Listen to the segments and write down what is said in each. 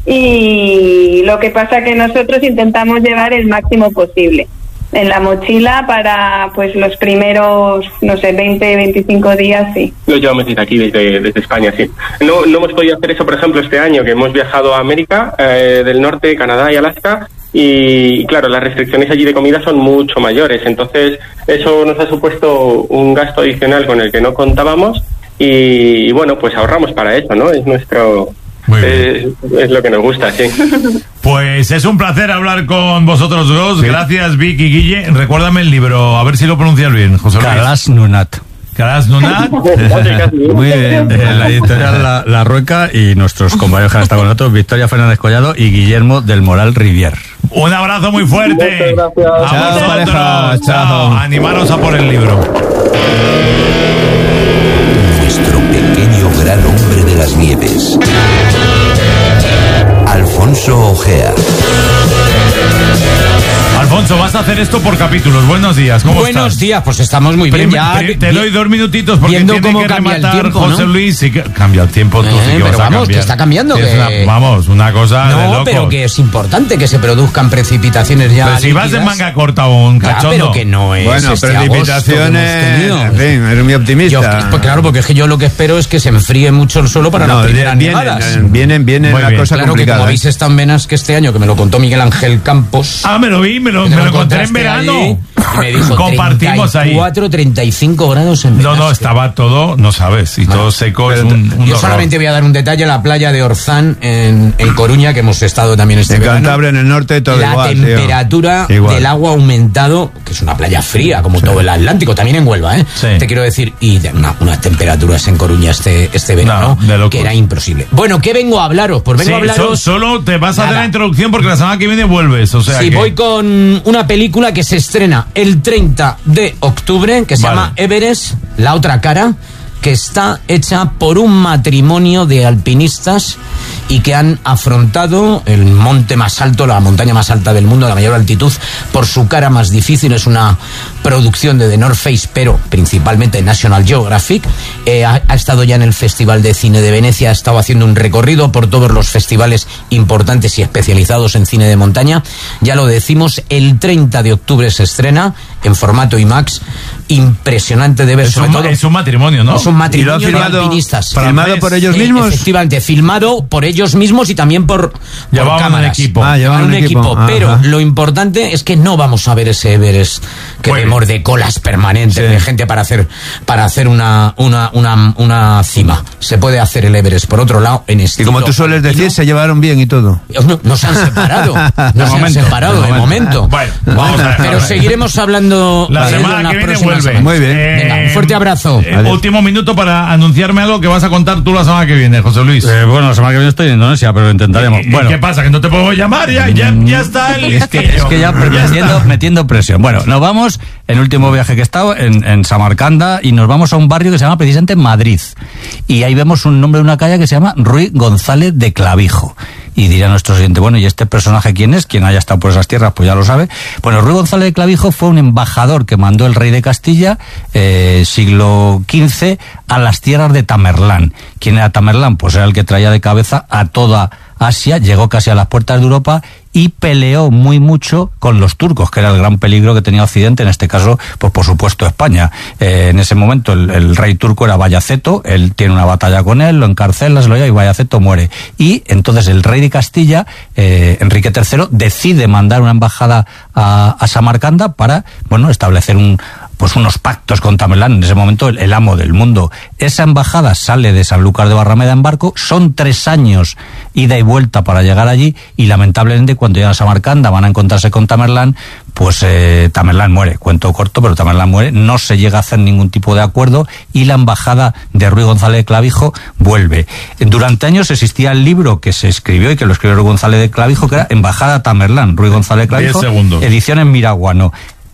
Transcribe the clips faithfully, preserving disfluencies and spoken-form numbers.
y lo que pasa que nosotros intentamos llevar el máximo posible en la mochila para pues los primeros, no sé, veinte, veinticinco días, sí. Lo llevamos desde aquí, desde, desde España, sí. No, no hemos podido hacer eso, por ejemplo, este año, que hemos viajado a América eh, del Norte, Canadá y Alaska, y claro, las restricciones allí de comida son mucho mayores, entonces eso nos ha supuesto un gasto adicional con el que no contábamos, y, y bueno, pues ahorramos para eso, ¿no? Es nuestro... Es, es lo que nos gusta, sí. Pues es un placer hablar con vosotros dos. Sí. Gracias, Vic y Guille. Recuérdame el libro, a ver si lo pronuncias bien, José Luis. Calas Nunat. Calas Nunat. Muy bien. Eh, la editorial la, la Rueca y nuestros compañeros que han estado con nosotros, Victoria Fernández Collado y Guillermo del Moral Rivier. Un abrazo muy fuerte. Muchas gracias. A Chao, vosotros. pareja. Chao. Animaros a por el libro. Nuestro pequeño gran hombre de las nieves. Alfonso Ojea. Alfonso, vas a hacer esto por capítulos. Buenos días, ¿cómo Buenos estás? días, pues estamos muy bien. Prim- Ya, prim- te doy dos minutitos porque viendo tiene cómo que cambia el rematar tiempo, José ¿no? Luis. Sí que cambia el tiempo, tú Eh, sí que vas pero a vamos, cambiar. que está cambiando, Es que- una- vamos, una cosa de No, locos. pero que es importante que se produzcan precipitaciones ya. Pero si vas de líquidas. manga corta o un Ya, cachondo. pero que no es. Bueno, este precipitaciones. agosto que hemos En tenido. fin, eres muy optimista. Yo, pues claro, porque es que yo lo que espero es que se enfríe mucho el suelo para No, las primeras vienen, nevadas. vienen, vienen Muy la bien. cosa Claro que complicada. como habéis estado en Benasque este año, que me lo contó Miguel Ángel Campos. Ah, me lo vi, me lo, que me te lo encontré en encontraste verano. allí, y me dijo Compartimos ahí. treinta y cuatro, treinta y cinco grados en No, Benasque. no, estaba todo, no sabes, y todo seco, es pero un, un Yo horror. solamente voy a dar un detalle: la playa de Orzán en, en Coruña, que hemos estado también este En verano. Cantabria, en el norte, todo la igual. tío. temperatura Igual. del agua ha aumentado, que es una playa fría, como todo el Atlántico, también en Huelva, ¿eh? Sí. Te quiero decir, y de una- unas temperaturas en Coruña este, este verano, No, de locos. que era imposible. Bueno, ¿qué vengo a hablaros? Pues vengo Sí, a hablaros... so- solo te vas a hacer Nada. la introducción porque la semana que viene vuelves, o sea Sí, que... voy con una película que se estrena el treinta de octubre, que se Vale. llama Everest, la otra cara, que está hecha por un matrimonio de alpinistas y que han afrontado el monte más alto, la montaña más alta del mundo, la mayor altitud, por su cara más difícil. Es una producción de The North Face, pero principalmente National Geographic. Eh, ha, ha estado ya en el Festival de Cine de Venecia, ha estado haciendo un recorrido por todos los festivales importantes y especializados en cine de montaña. Ya lo decimos, el treinta de octubre se estrena en formato IMAX. Impresionante de ver, Es sobre un, todo. es un matrimonio, ¿no? Es un matrimonio ¿Y lo han de filmado- alpinistas. filmado por ellos Eh, mismos? Efectivamente, filmado por ellos mismos y también por, por Llevaban un cámaras. equipo. Ah, llevaban un un equipo. equipo. Pero Ajá. lo importante es que no vamos a ver ese Everest que Muy vemos bien. de colas permanentes, Sí. de gente para hacer para hacer una, una, una, una cima. Se puede hacer el Everest por otro lado en Y estilo como tú sueles alpino. decir, se llevaron bien y todo. No, no se han separado. No se han momento, separado de de momento. Bueno, vamos a Pero dejarlo. seguiremos hablando La de ello en semana las que viene próximas vuelve. semanas. Muy bien. Venga, un fuerte abrazo. Eh, último minuto para anunciarme algo que vas a contar tú la semana que viene, José Luis. Eh, bueno, la semana que viene estoy en Indonesia, pero lo intentaremos. ¿Y- y Bueno, ¿Qué pasa? ¿Que no te puedo llamar? Ya, ya, ya está el es que, listillo. es que ya metiendo, está. metiendo presión. Bueno, nos vamos, el último viaje que he estado, en, en Samarcanda, y nos vamos a un barrio que se llama precisamente Madrid. Y ahí vemos un nombre de una calle que se llama Ruy González de Clavijo. Y dirá nuestro siguiente, bueno, ¿y este personaje quién es? Quien haya estado por esas tierras, pues ya lo sabe. Bueno, Ruy González de Clavijo fue un embajador que mandó el rey de Castilla, eh, siglo quince, a las tierras de Tamerlán. ¿Quién era Tamerlán? Pues era el que traía de cabeza a toda Asia, llegó casi a las puertas de Europa y peleó muy mucho con los turcos, que era el gran peligro que tenía Occidente, en este caso, pues por supuesto España. Eh, en ese momento el, el rey turco era Bayaceto, él tiene una batalla con él, lo encarcela, se lo lleva y Bayaceto muere. Y entonces el rey de Castilla, eh, Enrique tercero, decide mandar una embajada a, a Samarcanda para, bueno, establecer un pues unos pactos con Tamerlán, en ese momento el, el amo del mundo. Esa embajada sale de Sanlúcar de Barrameda en barco, son tres años ida y vuelta para llegar allí, y lamentablemente cuando llegan a Samarcanda van a encontrarse con Tamerlán, pues eh, Tamerlán muere, cuento corto, pero Tamerlán muere, no se llega a hacer ningún tipo de acuerdo y la embajada de Ruy González de Clavijo vuelve. Durante años existía el libro que se escribió y que lo escribió Ruy González de Clavijo, que era Embajada Tamerlán, Ruy González de Clavijo, diez segundos. edición en Miraguano.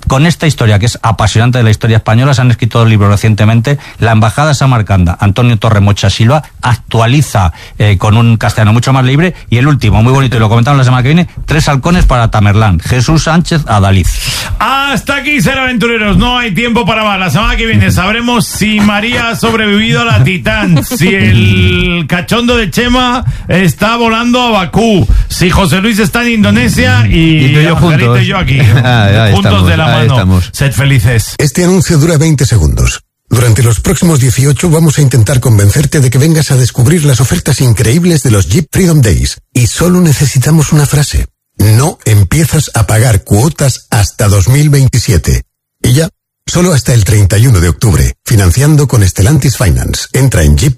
con esta historia, que es apasionante de la historia española. Se han escrito dos libros recientemente. La Embajada de Samarcanda, Antonio Torremocha Silva, actualiza eh, con un castellano mucho más libre. Y el último, muy bonito, y lo comentamos la semana que viene, Tres halcones para Tamerlán, Jesús Sánchez Adaliz. Hasta aquí, ser aventureros. No hay tiempo para más. La semana que viene sabremos si María ha sobrevivido a la Titán, si el cachondo de Chema está volando a Bakú, si José Luis está en Indonesia y, y tú y yo juntos. y yo aquí, ah, juntos estamos, de la mano. Estamos. Sed felices. Este anuncio dura veinte segundos. Durante los próximos dieciocho vamos a intentar convencerte de que vengas a descubrir las ofertas increíbles de los Jeep Freedom Days. Y solo necesitamos una frase. No empiezas a pagar cuotas hasta dos mil veintisiete. Y ya, solo hasta el treinta y uno de octubre, financiando con Stellantis Finance. Entra en Jeep